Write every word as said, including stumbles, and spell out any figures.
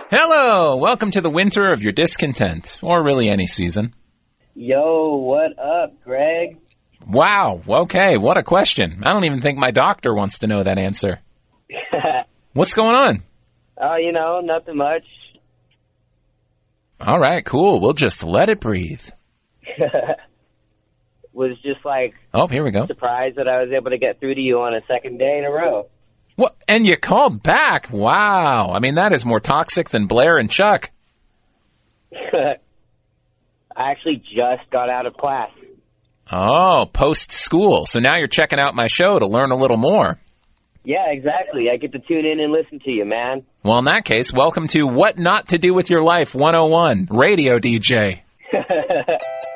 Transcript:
Hello! Welcome to the winter of your discontent, or really any season. Yo, what up, Greg? Wow, okay, what a question. I don't even think my doctor wants to know that answer. What's going on? Oh, you know, nothing much. All right, cool. We'll just let it breathe. Was just like... Oh, here we go. Surprised that I was able to get through to you on a second day in a row. What? And you called back? Wow. I mean, that is more toxic than Blair and Chuck. I actually just got out of class. Oh, post-school. So now you're checking out my show to learn a little more. Yeah, exactly. I get to tune in and listen to you, man. Well, in that case, welcome to What Not to Do with Your Life one oh one, Radio D J.